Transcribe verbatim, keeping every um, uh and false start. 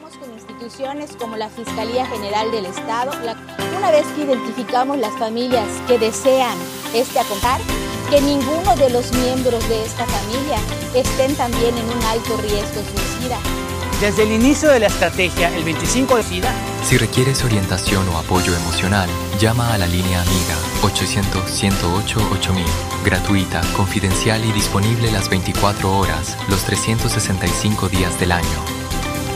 Trabajamos con instituciones como la Fiscalía General del Estado. La, una vez que identificamos las familias que desean este acompañar, que ninguno de los miembros de esta familia estén también en un alto riesgo suicida. Desde el inicio de la estrategia, el veinticinco de SIDA. Si requieres orientación o apoyo emocional, llama a la línea Amiga ochocientos, ciento ocho, ocho mil. Gratuita, confidencial y disponible las veinticuatro horas, los trescientos sesenta y cinco días del año.